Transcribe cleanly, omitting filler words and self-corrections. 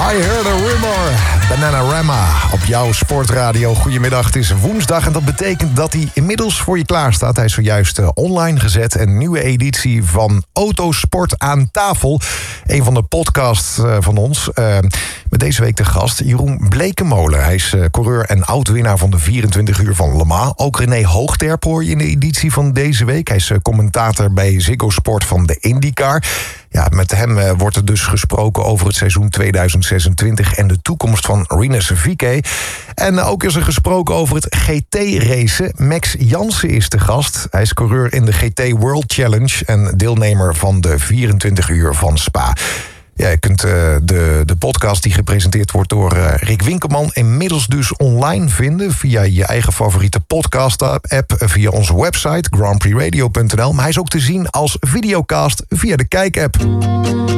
I heard a rumor. Bananarama op jouw sportradio. Goedemiddag, het is woensdag en dat betekent dat hij inmiddels voor je klaar staat. Hij is zojuist online gezet. Een nieuwe editie van Autosport aan tafel. Een van de podcasts van ons. Met deze week de gast Jeroen Bleekemolen. Hij is coureur en oud-winnaar van de 24 uur van Le Mans. Ook René Hoogterp hoor je in de editie van deze week. Hij is commentator bij Ziggo Sport van de IndyCar. Ja, met hem wordt er dus gesproken over het seizoen 2026 en de toekomst van Rinus VeeKay. En ook is er gesproken over het GT-racen. Max Jansen is de gast. Hij is coureur in de GT World Challenge en deelnemer van de 24 uur van Spa. Ja, je kunt de podcast die gepresenteerd wordt door Rick Winkelman inmiddels dus online vinden via je eigen favoriete podcast-app, via onze website grandprixradio.nl. Maar hij is ook te zien als videocast via de Kijk-app.